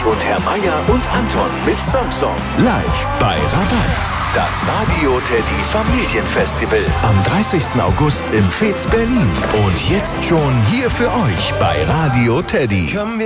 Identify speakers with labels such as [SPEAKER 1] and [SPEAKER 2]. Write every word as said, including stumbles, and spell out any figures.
[SPEAKER 1] Ulrich und Herr Meier und Anton mit Song-Song. Live bei Rabatz. Das Radio Teddy Familienfestival am dreißigsten August im Fez Berlin. Und jetzt schon hier für euch bei Radio Teddy.